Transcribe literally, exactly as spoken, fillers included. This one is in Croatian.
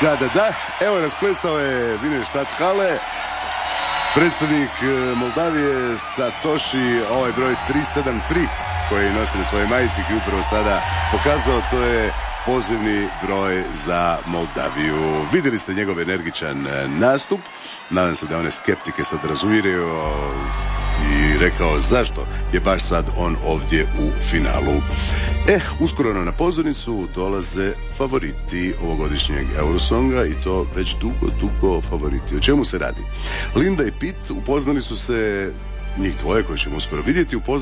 Da, da, da, evo rasplesao je Wiener Stadthalle, predstavnik Moldavije Satoshi, ovaj broj tri sedam tri koji nosi na svojoj majici i upravo sada pokazao, to je pozivni broj za Moldaviju. Vidjeli ste njegov energičan nastup, nadam se da one skeptike sad razuvjerio i rekao zašto je baš sad on ovdje u finalu. Eh, uskoro na pozornicu dolaze favoriti ovogodišnjeg Eurosonga i to već dugo, dugo favoriti. O čemu se radi? Linda i Pete upoznali su se, njih dvoje koje ćemo uskoro vidjeti, upoznali